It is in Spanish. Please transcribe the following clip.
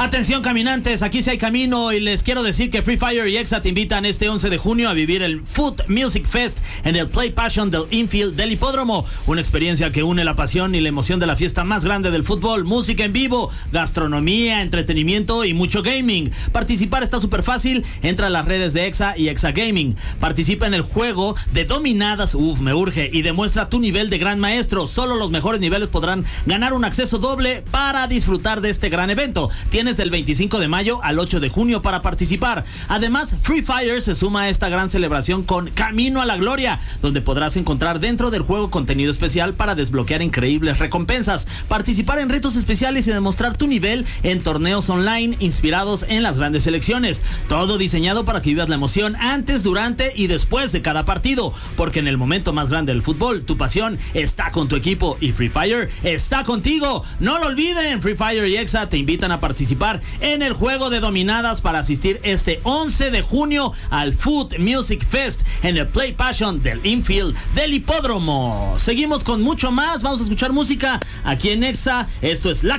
Atención caminantes, aquí sí hay camino y les quiero decir que Free Fire y Exa te invitan este 11 de junio a vivir el Foot Music Fest en el Play Passion del Infield del Hipódromo. Una experiencia que une la pasión y la emoción de la fiesta más grande del fútbol, música en vivo, gastronomía, entretenimiento y mucho gaming. Participar está súper fácil, entra a las redes de Exa y Exa Gaming. Participa en el juego de dominadas, me urge, y demuestra tu nivel de gran maestro. Solo los mejores niveles podrán ganar un acceso doble para disfrutar de este gran evento. Tienes del 25 de mayo al 8 de junio para participar. Además, Free Fire se suma a esta gran celebración con Camino a la Gloria, donde podrás encontrar dentro del juego contenido especial para desbloquear increíbles recompensas, participar en retos especiales y demostrar tu nivel en torneos online inspirados en las grandes selecciones. Todo diseñado para que vivas la emoción antes, durante y después de cada partido, porque en el momento más grande del fútbol, tu pasión está con tu equipo y Free Fire está contigo. No lo olviden, Free Fire y Exa te invitan a participar en el juego de dominadas para asistir este 11 de junio al Foot Music Fest en el Play Passion del Infield del Hipódromo. Seguimos con mucho más, vamos a escuchar música aquí en Exa. Esto es La